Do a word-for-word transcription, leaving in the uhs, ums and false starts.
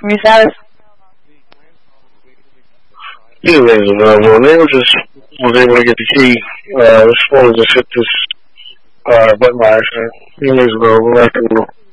interview status? Anyways, available. And they were just was able to get the key. Uh, this phone was just hit this uh, button by accident. Anyways, available.